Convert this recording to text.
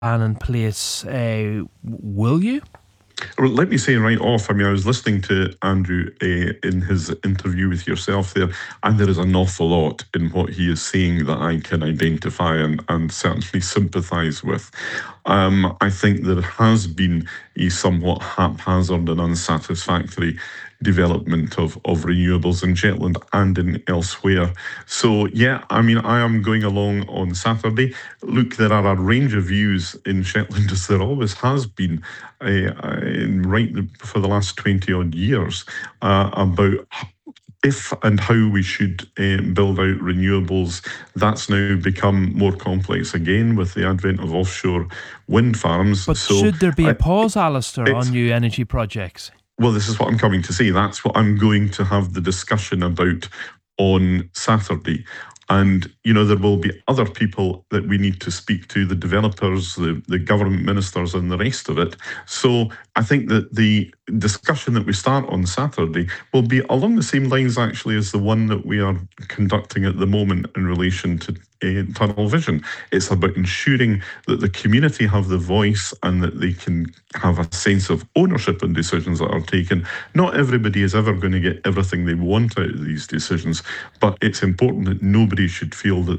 plan in place. Will you? Well, let me say right off, I was listening to Andrew in his interview with yourself there, and there is an awful lot in what he is saying that I can identify and certainly sympathise with. I think there has been a somewhat haphazard and unsatisfactory development of renewables in Shetland and in elsewhere. So yeah, I am going along on Saturday. Look, there are a range of views in Shetland, as there always has been, right for the last 20 odd years, about if and how we should build out renewables. That's now become more complex again with the advent of offshore wind farms. But So should there be a I, pause, Alistair, on it's new energy projects? well, this is what I'm coming to say. That's what I'm going to have the discussion about on Saturday. And, there will be other people that we need to speak to, the developers, the government ministers, and the rest of it. So I think that the discussion that we start on Saturday will be along the same lines, actually, as the one that we are conducting at the moment in relation to tunnel vision. It's about ensuring that the community have the voice and that they can have a sense of ownership in decisions that are taken. Not everybody is ever going to get everything they want out of these decisions, but it's important that nobody should feel that